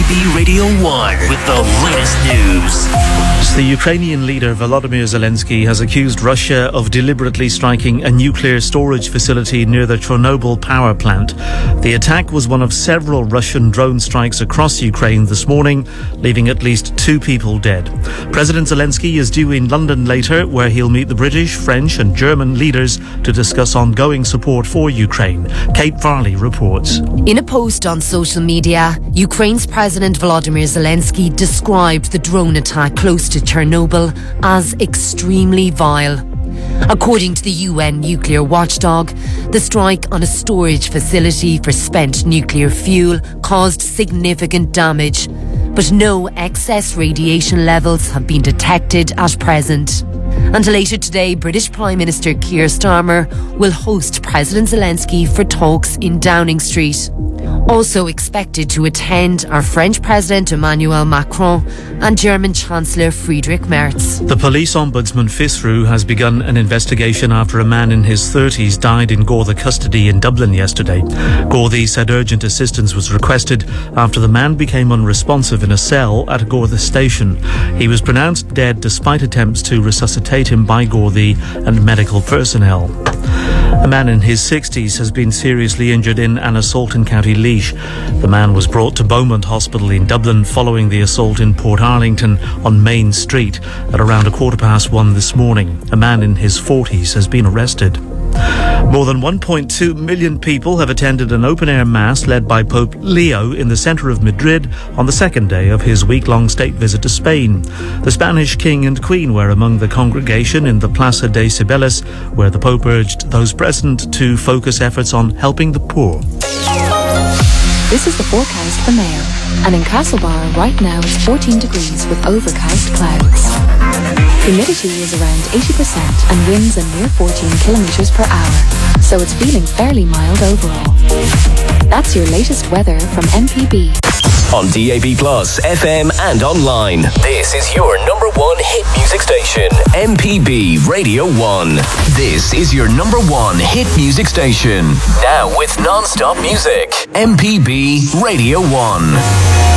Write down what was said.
MPB Radio 1 with the latest news. The Ukrainian leader Volodymyr Zelensky has accused Russia of deliberately striking a nuclear storage facility near the Chernobyl power plant. The attack was one of several Russian drone strikes across Ukraine this morning, leaving at least 2 people dead. President Zelensky is due in London later, where he'll meet the British, French and German leaders to discuss ongoing support for Ukraine. Kate Farley reports. In a post on social media, Ukraine's President Volodymyr Zelensky described the drone attack close to Chernobyl as extremely vile. According to the UN nuclear watchdog, the strike on a storage facility for spent nuclear fuel caused significant damage, but no excess radiation levels have been detected at present. And later today, British Prime Minister Keir Starmer will host President Zelensky for talks in Downing Street. Also expected to attend are French President Emmanuel Macron and German Chancellor Friedrich Merz. The police ombudsman Fisru has begun an investigation after a man in his 30s died in Garda custody in Dublin yesterday. Garda said urgent assistance was requested after the man became unresponsive in a cell at Garda station. He was pronounced dead despite attempts to resuscitate him by Garda and medical personnel. A man in his 60s has been seriously injured in an assault in County Laois. The man was brought to Beaumont Hospital in Dublin following the assault in Portarlington on Main Street at around 1:15 this morning. A man in his 40s has been arrested. More than 1.2 million people have attended an open-air mass led by Pope Leo in the centre of Madrid on the second day of his week-long state visit to Spain. The Spanish King and Queen were among the congregation in the Plaza de Cibeles, where the Pope urged those present to focus efforts on helping the poor. This is the forecast for Mayo, and in Castlebar right now it's 14 degrees with overcast clouds. Humidity is around 80% and winds are near 14 kilometres per hour, so it's feeling fairly mild overall. That's your latest weather from MPB. On DAB+, FM and online. This is your number 1 hit music station, MPB Radio 1. This is your number 1 hit music station. Now with non-stop music, MPB Radio 1.